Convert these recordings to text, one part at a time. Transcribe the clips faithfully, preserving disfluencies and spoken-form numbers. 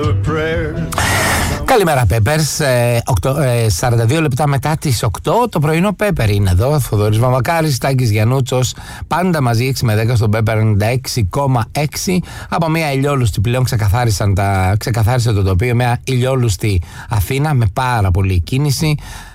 Καλημέρα Peppers, σαράντα δύο λεπτά μετά τις οκτώ το πρωινό Pepper είναι εδώ. Θοδωρής Μαμακάρης, Τάκης Γιαννούτσος, πάντα μαζί έξι με δέκα στον Pepper ενενήντα έξι κόμμα έξι. Από μια ηλιόλουστη πλέον ξεκαθάρισαν τα, ξεκαθάρισε το τοπίο, μια ηλιόλουστη Αθήνα με πάρα πολλή κίνηση.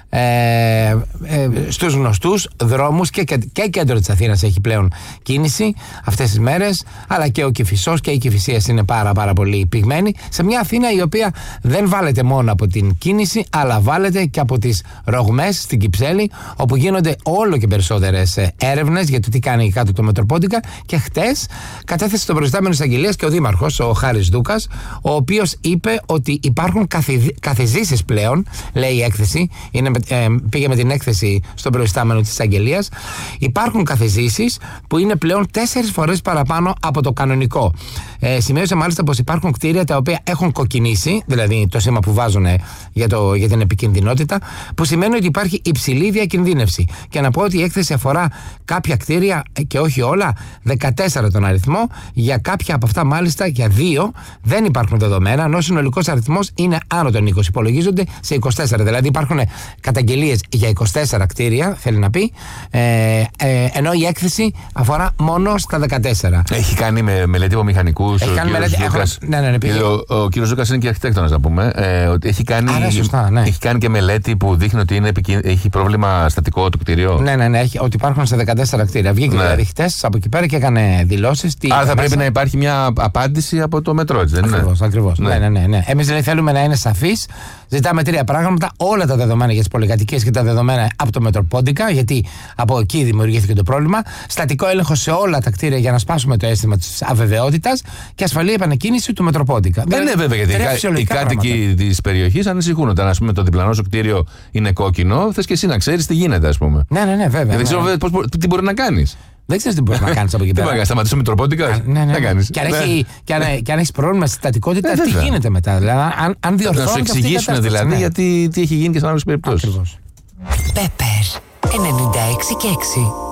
Ε, ε, στους γνωστούς δρόμους και, και, και κέντρο της Αθήνας έχει πλέον κίνηση αυτές τις μέρες, αλλά και ο Κηφισός και η Κηφισίας είναι πάρα πάρα πολύ πυγμένη σε μια Αθήνα η οποία δεν βάλετε μόνο από την κίνηση, αλλά βάλετε και από τις ρογμές στην Κυψέλη, όπου γίνονται όλο και περισσότερες έρευνες για το τι κάνει κάτω το Μετροπόντικα. Και χτες κατέθεσε τον προϊστάμενο της Αγγελίας και ο Δήμαρχος, ο Χάρης Δούκας, ο οποίος είπε ότι υπάρχουν καθιζήσεις πλέον, λέει η έκθεση, είναι Ε, πήγε με την έκθεση στον προϊστάμενο της Αγγελίας. Υπάρχουν καθεζήσεις που είναι πλέον τέσσερις φορές παραπάνω από το κανονικό. Ε, σημείωσε μάλιστα πως υπάρχουν κτίρια τα οποία έχουν κοκκινήσει, δηλαδή το σήμα που βάζουν για, το, για την επικινδυνότητα, που σημαίνει ότι υπάρχει υψηλή διακινδύνευση. Και να πω ότι η έκθεση αφορά κάποια κτίρια και όχι όλα, δεκατέσσερα τον αριθμό. Για κάποια από αυτά, μάλιστα για δύο, δεν υπάρχουν δεδομένα, ενώ ο συνολικός αριθμός είναι άνω των είκοσι. Υπολογίζονται σε είκοσι τέσσερα. Δηλαδή υπάρχουν καταγγελίες για είκοσι τέσσερα κτίρια, θέλει να πει, ε, ε, ενώ η έκθεση αφορά μόνο στα δεκατέσσερα. Έχει κάνει με μελέτη από μηχανικούς. Έχει κάνει μελέτη. Έχω, ναι, ναι, ναι, ο ο κύριος Ζούκας είναι και αρχιτέκτονας, να πούμε. Ε, ότι έχει, κάνει, Άρα, σωστά, ναι. έχει κάνει και μελέτη που δείχνει ότι είναι, έχει πρόβλημα στατικό το κτίριο. Ναι, ναι, ναι, έχει, ότι υπάρχουν σε δεκατέσσερα κτίρια. Βγήκε ναι. δηλαδή χτες από εκεί πέρα και έκανε δηλώσεις. Άρα θα μέσα. πρέπει να υπάρχει μια απάντηση από το μετρό, έτσι δεν είναι? Ακριβώς, ακριβώς. Ναι. Ναι, ναι, ναι, ναι. Εμείς δηλαδή θέλουμε να είναι σαφείς. Ζητάμε τρία πράγματα. Όλα τα δεδομένα για τις πολυκατοικίες και τα δεδομένα από το Μετροπόντικα, γιατί από εκεί δημιουργήθηκε το πρόβλημα. Στατικό έλεγχο σε όλα τα κτίρια για να σπάσουμε το αίσθημα της αβεβαιότητας και ασφαλή επανεκκίνηση του Μετροπόντικα. Δεν είναι βέβαια, γιατί οι κάτοικοι της περιοχής ανησυχούν όταν, ας πούμε, το διπλανό σου κτίριο είναι κόκκινο. Θες και εσύ να ξέρεις τι γίνεται, ας πούμε. Ναι, ναι, ναι, βέβαια. Δεν ναι. ξέρω πώς, τι μπορεί να κάνεις. Δεν ξέρεις τι μπορεί να κάνεις από εκεί πέρα. Τι μπορεί να σταματήσω το Μετροπόντικα, ναι, ναι. τι κάνεις. Και αν, έχει, και, αν, και αν έχεις πρόβλημα στη στατικότητα, τι γίνεται μετά. Δηλαδή, αν, αν διορθώνουν. Να σου εξηγήσουν δηλαδή ναι. γιατί τι έχει γίνει και σε άλλες περιπτώσεις. Ακριβώς. Pepper ενενήντα έξι και έξι.